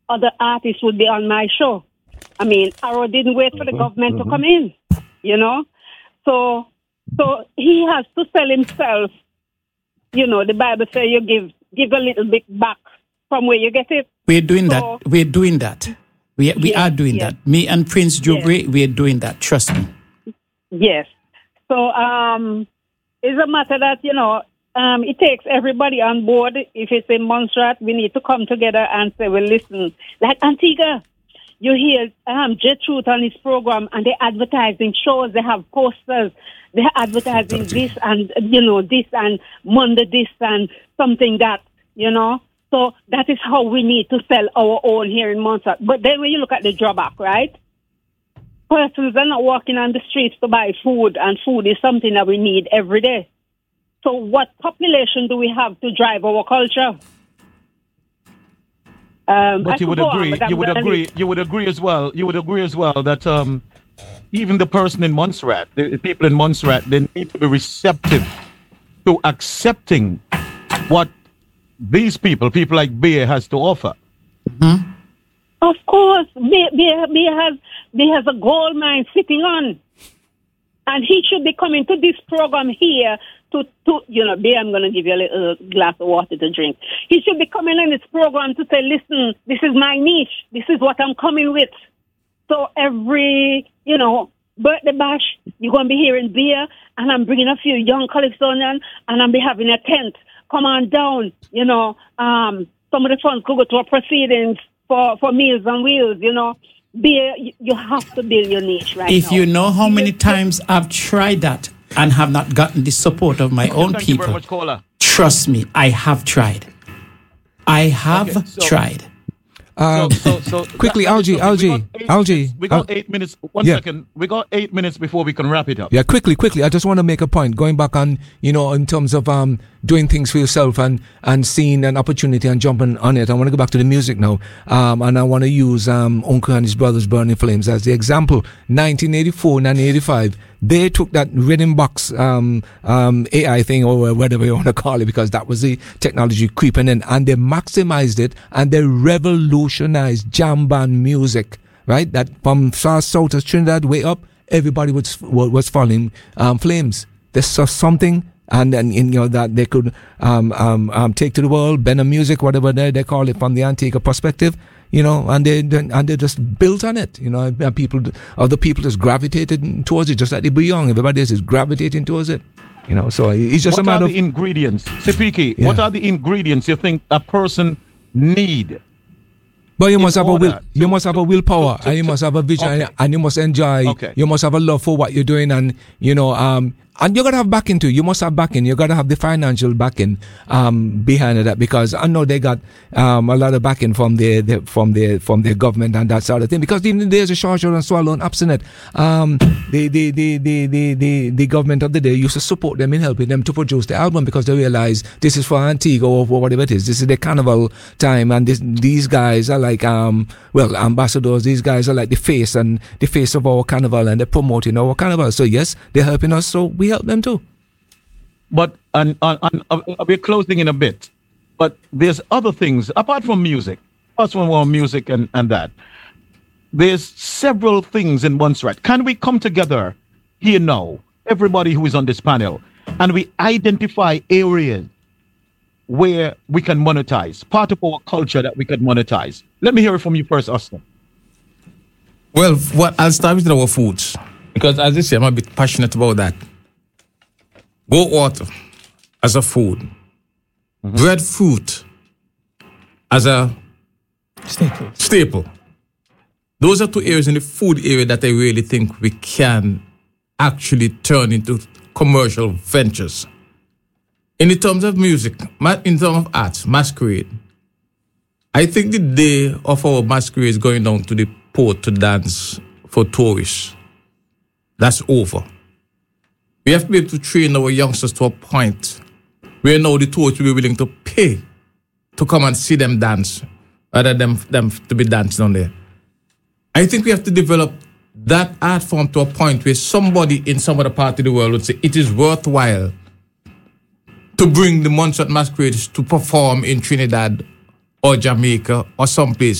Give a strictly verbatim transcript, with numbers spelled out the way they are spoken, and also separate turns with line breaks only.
other artists would be on my show. I mean, Arrow didn't wait for the government mm-hmm. to come in, you know. So, so he has to sell himself. You know, the Bible says you give give a little bit back from where you get it.
We're doing
so,
that. We're doing that. We we yes, are doing yes. that. Me and Prince Jogre, yes. we're doing that. Trust me.
Yes. So, um, it's a matter that, you know, um, it takes everybody on board. If it's in Montserrat, we need to come together and say, well, listen, like Antigua, you hear um, J Truth on his program, and they're advertising shows, they have posters, they're advertising this and, you know, this and Monday this and something that, you know. So that is how we need to sell our own here in Montserrat. But then when you look at the drawback, right? Persons are not walking on the streets to buy food, and food is something that we need every day. So what population do we have to drive our culture? Um,
but you would agree, on, you would agree, you would agree as well, you would agree as well that um, even the person in Montserrat, the people in Montserrat, they need to be receptive to accepting what these people, people like Beer, has to offer.
Mm-hmm.
Of course, Beer, Beer, Beer has Beer has a gold mine sitting on, and he should be coming to this program here to, to you know, Beer, I'm going to give you a little glass of water to drink. He should be coming in this program to say, listen, this is my niche. This is what I'm coming with. So every, you know, birthday bash, you're going to be hearing Beer, and I'm bringing a few young Calypsonians, and I'll be having a tent. Come on down, you know. Um, some of the funds could go to our proceedings for, for Meals on Wheels, you know. Beer, you have to build your niche right
if
now.
If you know how many times I've tried that and have not gotten the support of my own
Thank
people,
you very much, Caller.
Trust me, I have tried. I have okay, so, tried.
Um, so, so, so quickly, Algie, so Algie, Algie.
We got eight minutes. One yeah. second. We got eight minutes before we can wrap it up.
Yeah, quickly, quickly. I just want to make a point. Going back on, you know, in terms of um doing things for yourself and and seeing an opportunity and jumping on it. I want to go back to the music now. Um, and I want to use um Uncle and his brothers Burning Flames as the example. nineteen eighty-four, nineteen eighty-five. They took that rhythm box um, um, A I thing or whatever you want to call it, because that was the technology creeping in, and they maximized it and they revolutionized jam band music, right? That from South South to Trinidad way up, everybody was was following um, Flames. They saw something, and then you know that they could um, um, um, take to the world, bend music, whatever they they call it from the Antigua perspective. You know, and they and they just built on it. You know, and people, other people just gravitated towards it, just like the Beyond. Everybody else is gravitating towards it. You know, so it's just
what
a matter
of... What are the ingredients? Sipiki, yeah. What are the ingredients you think a person need?
But you must have a will. To, you must have a willpower, to, to, and you must have a vision, okay. and, and you must enjoy.
Okay.
You must have a love for what you're doing, and you know, um, and you gotta have backing too. You must have backing. You gotta have the financial backing um, behind that, because I know they got um, a lot of backing from the, the from the from their government and that sort of thing. Because even there's a short and swallow and abstinent. Um, the, the, the, the, the, the, the government of the day used to support them in helping them to produce the album, because they realize this is for Antigua or for whatever it is. This is the carnival time, and this, these guys are like um well ambassadors. These guys are like the face and the face of our carnival, and they're promoting our carnival. So yes, they're helping us. So we help them too.
But and, and, and uh, we're closing in a bit. But there's other things apart from music. Apart from our music and, and that, there's several things in Montserrat. Can we come together here now, everybody who is on this panel, and we identify areas where we can monetize, part of our culture that we can monetize? Let me hear it from you first, Austin.
Well, what I'll start with our foods, because as I say, I'm a bit passionate about that. Goat water as a food, mm-hmm. breadfruit as a
staple.
staple. Those are two areas in the food area that I really think we can actually turn into commercial ventures. In the terms of music, in terms of arts, masquerade, I think the day of our masquerade is going down to the port to dance for tourists. That's over. We have to be able to train our youngsters to a point where now the tourists will be willing to pay to come and see them dance rather than them to be dancing on there. I think we have to develop that art form to a point where somebody in some other part of the world would say it is worthwhile to bring the Montserrat masquerades to perform in Trinidad or Jamaica or someplace